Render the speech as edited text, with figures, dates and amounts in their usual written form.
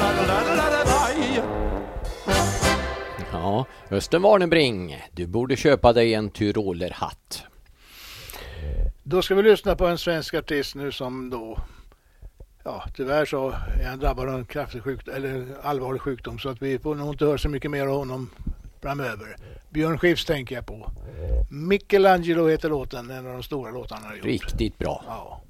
Ja, Östen Warnerbring, du borde köpa dig en tyrolerhatt. Då ska vi lyssna på en svensk artist nu som då, ja, tyvärr så är han drabbad av en kraftig sjukdom, eller allvarlig sjukdom, så att vi får nog inte höra så mycket mer av honom framöver. Björn Skifs tänker jag på. Michelangelo heter låten, en av de stora låtarna han har gjort. Riktigt bra. Ja.